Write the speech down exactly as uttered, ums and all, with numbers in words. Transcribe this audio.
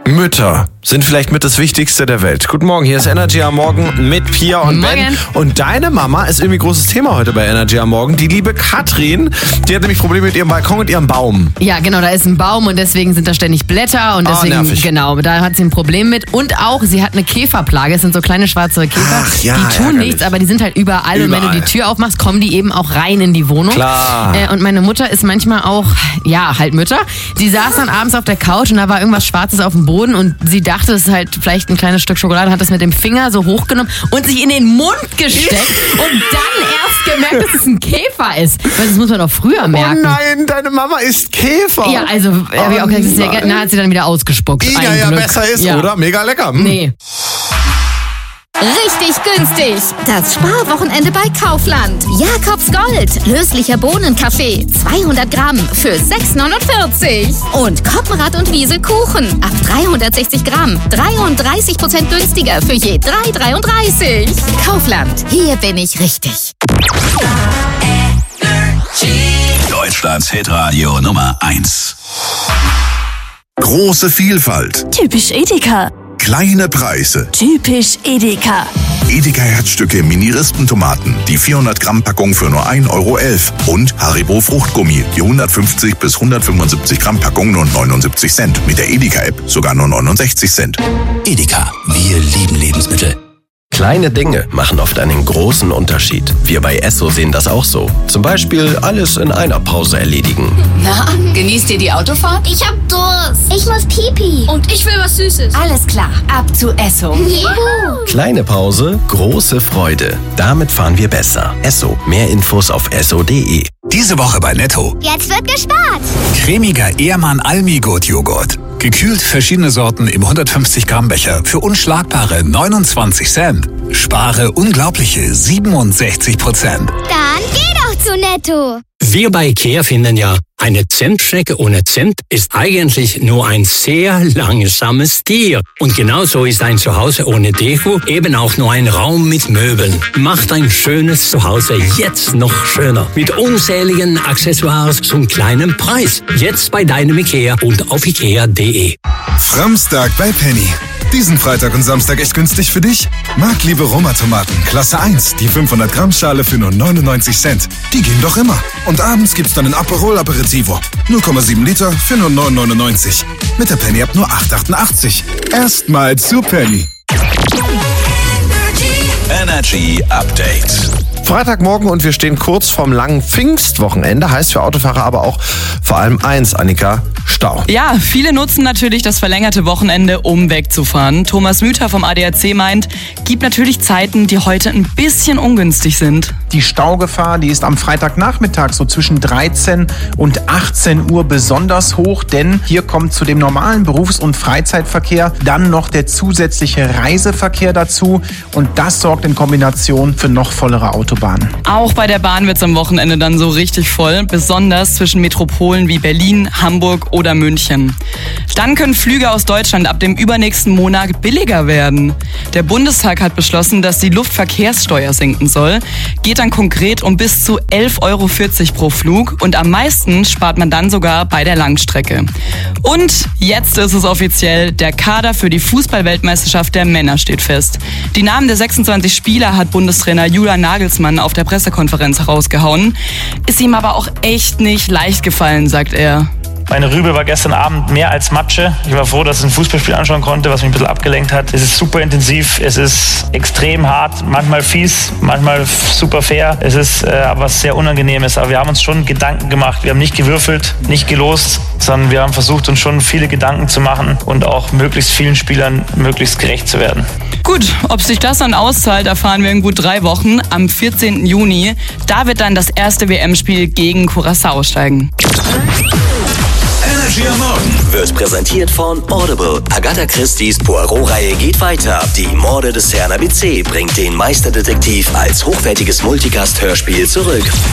Mütter sind vielleicht mit das Wichtigste der Welt. Guten Morgen, hier ist Energy am Morgen mit Pia und Morgen. Ben. Und deine Mama ist irgendwie großes Thema heute bei Energy am Morgen. Die liebe Katrin, die hat nämlich Probleme mit ihrem Balkon und ihrem Baum. Ja, genau, da ist ein Baum und deswegen sind da ständig Blätter und deswegen, Oh, nervig. genau, da hat sie ein Problem mit. Und auch, sie hat eine Käferplage, es sind so kleine schwarze Käfer, Ach ja, die tun ärgerlich. nichts, aber die sind halt überall, und wenn Überall. du die Tür aufmachst, kommen die eben auch rein in die Wohnung. Klar. Äh, und meine Mutter ist manchmal auch, ja, halt Mütter. Sie saß dann abends auf der Couch und da war irgendwas Schwarzes auf dem Boden und sie dachte, es ist halt vielleicht ein kleines Stück Schokolade, hat das mit dem Finger so hochgenommen und sich in den Mund gesteckt und dann erst gemerkt, dass es ein Käfer ist. Weil das muss man doch früher merken. Oh nein, deine Mama isst Käfer. Ja, also, äh, hab ich auch gesagt, das ist ja, nein. na, hat sie dann wieder ausgespuckt. Ja, Ein ja, Glück. besser ist, Ja. oder? Mega lecker. Hm. Nee. Richtig günstig. Das Sparwochenende bei Kaufland. Jakobs Gold. Löslicher Bohnenkaffee. zweihundert Gramm für sechs neunundvierzig. Und Koppenrad und Wiese Kuchen. Ab dreihundertsechzig Gramm. dreiunddreißig Prozent günstiger für je drei dreiunddreißig. Kaufland. Hier bin ich richtig. Deutschlands Hitradio Nummer eins. Große Vielfalt, Typisch Edeka. kleine Preise. Typisch Edeka. Edeka Herzstücke Mini-Rispentomaten, die vierhundert Gramm Packung für nur ein Euro elf. Und Haribo Fruchtgummi, die hundertfünfzig bis hundertfünfundsiebzig Gramm Packung nur neunundsiebzig Cent. Mit der Edeka-App sogar nur neunundsechzig Cent. Edeka, wir lieben Lebensmittel. Kleine Dinge machen oft einen großen Unterschied. Wir bei Esso sehen das auch so. Zum Beispiel alles in einer Pause erledigen. Na, genießt ihr die Autofahrt? Ich hab Durst. Ich muss pipi. Und ich will was Süßes. Alles klar, ab zu Esso. Juhu. Kleine Pause, große Freude. Damit fahren wir besser. Esso. Mehr Infos auf esso punkt de. Diese Woche bei Netto. Jetzt wird gespart. Cremiger Ehrmann Almi-Gut Joghurt. Gekühlt verschiedene Sorten im hundertfünfzig Gramm Becher für unschlagbare neunundzwanzig Cent. Spare unglaubliche siebenundsechzig Prozent. Dann geh doch zu Netto. Wir bei IKEA finden ja, eine Zentstrecke ohne Cent ist eigentlich nur ein sehr langsames Tier. Und genauso ist ein Zuhause ohne Deko eben auch nur ein Raum mit Möbeln. Macht ein schönes Zuhause jetzt noch schöner. Mit unzähligen Accessoires zum kleinen Preis. Jetzt bei deinem IKEA und auf ikea punkt de. Framstag bei Penny. Diesen Freitag und Samstag echt günstig für dich? Marktliebe Roma-Tomaten, Klasse eins, die fünfhundert Gramm Schale für nur neunundneunzig Cent. Die gehen doch immer. Und abends gibt's dann ein Aperol Aperitivo. null Komma sieben Liter für nur neun neunundneunzig. Mit der Penny-App nur acht achtundachtzig. Erstmal zu Penny. Energy Update. Freitagmorgen und wir stehen kurz vorm langen Pfingstwochenende. Heißt für Autofahrer aber auch vor allem eins, Annika: Stau. Ja, viele nutzen natürlich das verlängerte Wochenende, um wegzufahren. Thomas Müther vom A D A C meint, gibt natürlich Zeiten, die heute ein bisschen ungünstig sind. Die Staugefahr, die ist am Freitagnachmittag so zwischen dreizehn und achtzehn Uhr besonders hoch, denn hier kommt zu dem normalen Berufs- und Freizeitverkehr dann noch der zusätzliche Reiseverkehr dazu und das sorgt in Kombination für noch vollere Autobahnen. Auch bei der Bahn wird es am Wochenende dann so richtig voll, besonders zwischen Metropolen wie Berlin, Hamburg oder München. Dann können Flüge aus Deutschland ab dem übernächsten Monat billiger werden. Der Bundestag hat beschlossen, dass die Luftverkehrssteuer sinken soll. Geht dann konkret um bis zu elf Euro vierzig pro Flug und am meisten spart man dann sogar bei der Langstrecke. Und jetzt ist es offiziell, der Kader für die Fußball-Weltmeisterschaft der Männer steht fest. Die Namen der sechsundzwanzig Spieler hat Bundestrainer Julian Nagelsmann auf der Pressekonferenz herausgehauen. Ist ihm aber auch echt nicht leicht gefallen, sagt er. Meine Rübe war gestern Abend mehr als Matsche. Ich war froh, dass ich ein Fußballspiel anschauen konnte, was mich ein bisschen abgelenkt hat. Es ist super intensiv, es ist extrem hart, manchmal fies, manchmal super fair. Es ist äh, aber was sehr Unangenehmes. Aber wir haben uns schon Gedanken gemacht. Wir haben nicht gewürfelt, nicht gelost, sondern wir haben versucht, uns schon viele Gedanken zu machen und auch möglichst vielen Spielern möglichst gerecht zu werden. Gut, ob sich das dann auszahlt, erfahren wir in gut drei Wochen. Am vierzehnten Juni, da wird dann das erste W M-Spiel gegen Curaçao steigen. Energy am Morgen Wird präsentiert von Audible. Agatha Christie's Poirot-Reihe geht weiter. Die Morde des Herrn A B C bringt den Meisterdetektiv als hochwertiges Multicast-Hörspiel zurück.